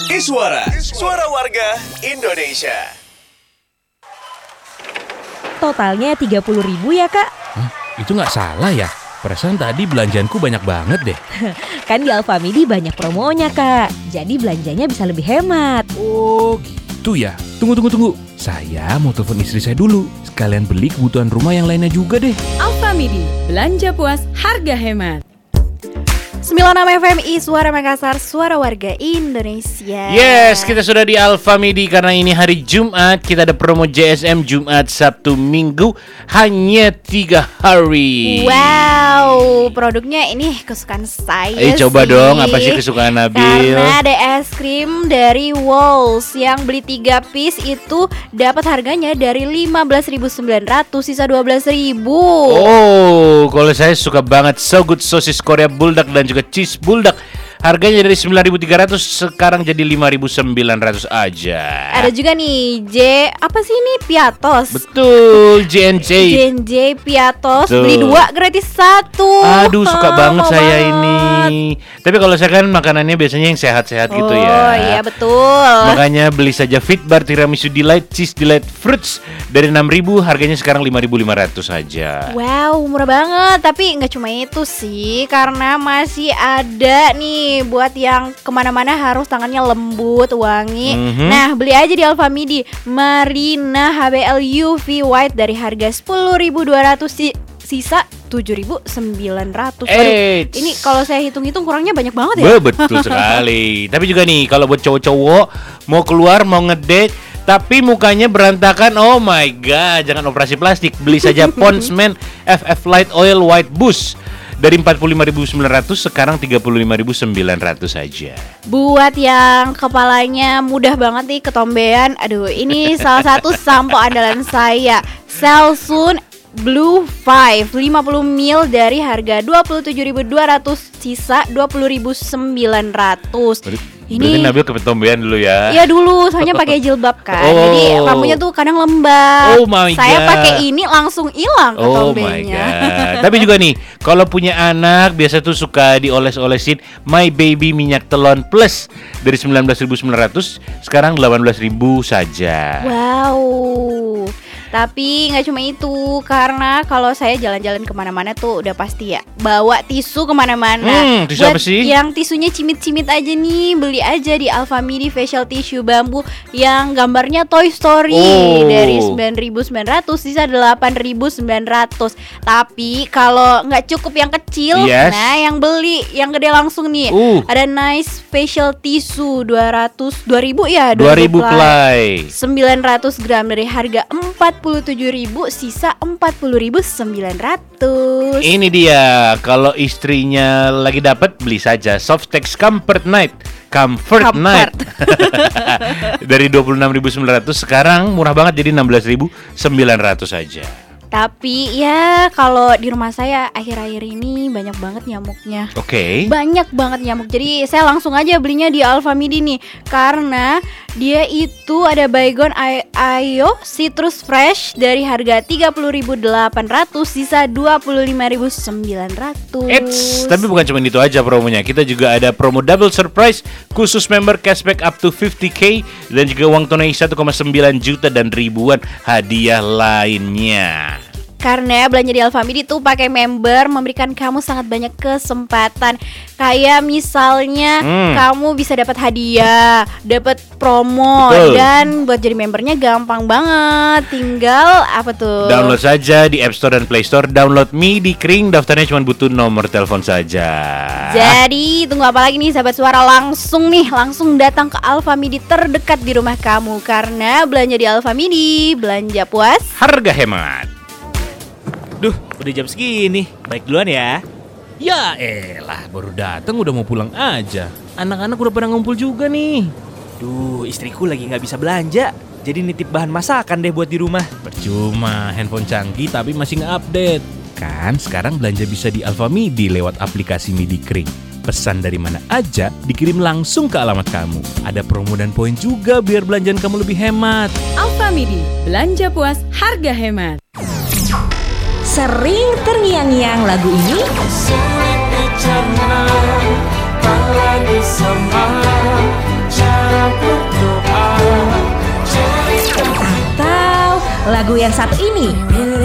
Iswara, suara warga Indonesia. Totalnya 30.000 ya kak. Hah, itu nggak salah ya? Perasaan tadi belanjaanku banyak banget deh. Kan di Alfamidi banyak promonya kak. Jadi belanjanya bisa lebih hemat. Oh gitu ya. Tunggu. Saya mau telepon istri saya dulu. Sekalian beli kebutuhan rumah yang lainnya juga deh. Alfamidi, belanja puas, harga hemat. 96 FMI Suara Makassar, suara warga Indonesia. Yes, kita sudah di Alfamidi karena ini hari Jumat. Kita ada promo JSM Jumat, Sabtu, Minggu. Hanya 3 hari. Wow, produknya ini kesukaan saya sih. Coba dong, apa sih kesukaan Nabil? Karena ada es krim dari Walls yang beli 3 piece itu dapat harganya dari 15.900 sisa 12.000. Oh, kalau saya suka banget So Good Sosis Korea Bulldog dan juga Cheese Bulldog. Harganya dari 9.300 sekarang jadi 5.900 aja. Ada juga nih apa sih ini? Piatos. Betul, JNJ Piatos. Betul. Beli 2 gratis 1. Aduh, suka banget mau saya banget. ini. Tapi kalau saya kan makanannya biasanya yang sehat-sehat gitu ya. Oh iya betul. Makanya beli saja Fitbar Tiramisu Delight Cheese Delight Fruits dari 6.000, harganya sekarang 5.500 saja. Wow, murah banget. Tapi nggak cuma itu sih, karena masih ada nih buat yang kemana-mana harus tangannya lembut, wangi. Nah, beli aja di Alfamidi Marina HBL UV White dari harga 10.200 sisa 7.900. Ini kalau saya hitung-hitung kurangnya banyak banget ya. Betul sekali. Tapi juga nih, kalau buat cowok-cowok mau keluar, mau ngedate tapi mukanya berantakan, oh my god, jangan operasi plastik. Beli saja Pond's Men FF Light Oil White Boost dari 45.900 sekarang 35.900 saja. Buat yang kepalanya mudah banget nih ketombean, aduh ini salah satu sampo andalan saya, Selsun Blue 5 50 ml dari harga 27.200 sisa 20.900. Berarti Nabil ketombean dulu ya? Iya dulu, soalnya pakai jilbab kan. Oh. Jadi rambutnya tuh kadang lembab. Oh my Saya God. pakai ini langsung hilang Oh my ketombennya. god. Tapi juga nih, kalau punya anak biasa tuh suka dioles-olesin My Baby minyak telon plus dari 19.900 sekarang 18.000 saja. Wow. Tapi nggak cuma itu, karena kalau saya jalan-jalan kemana-mana tuh udah pasti ya bawa tisu kemana-mana. Tisu apa sih? Yang tisunya cimit-cimit aja nih, beli aja di Alfamidi Facial Tissue Bambu yang gambarnya Toy Story dari 9.900 sisa 8.900. Tapi kalau nggak cukup yang kecil, nah yang beli yang gede langsung nih. Ada Nice Facial Tissue 2.000 ya, 2.000 ply 900 gram dari harga 47.000 sisa 40.900. Ini dia, kalau istrinya lagi dapat beli saja Softex Comfort Night dari 26.900 sekarang murah banget jadi 16.900 saja. Tapi ya kalau di rumah saya akhir-akhir ini banyak banget nyamuknya. Oke. Banyak banget nyamuk. Jadi saya langsung aja belinya di Alfamidi nih, karena dia itu ada Baygon Ayo Citrus Fresh dari harga 30.800 sisa 25.900. Tapi bukan cuma itu aja promonya. Kita juga ada promo double surprise khusus member cashback up to 50k dan juga uang tunai 1,9 juta dan ribuan hadiah lainnya. Karena belanja di Alfamidi tuh pakai member memberikan kamu sangat banyak kesempatan. Kayak misalnya kamu bisa dapat hadiah, dapat promo. Dan buat jadi membernya gampang banget. Tinggal apa tuh? Download saja di App Store dan Play Store. Download Midi Kring, daftarnya cuma butuh nomor telepon saja. Jadi tunggu apa lagi nih sahabat suara, langsung datang ke Alfamidi terdekat di rumah kamu. Karena belanja di Alfamidi, belanja puas, harga hemat. Duh, udah jam segini. Baik duluan ya. Ya elah, baru datang udah mau pulang aja. Anak-anak udah pada ngumpul juga nih. Duh, istriku lagi gak bisa belanja. Jadi nitip bahan masakan deh buat di rumah. Percuma, handphone canggih tapi masih nggak update. Kan sekarang belanja bisa di Alfamidi lewat aplikasi Midi Kring. Pesan dari mana aja dikirim langsung ke alamat kamu. Ada promo dan poin juga biar belanjaan kamu lebih hemat. Alfamidi, belanja puas, harga hemat. Sering terngiang-ngiang lagu ini? Sulit dicerna, tak lagi sama cara Lagu yang satu ini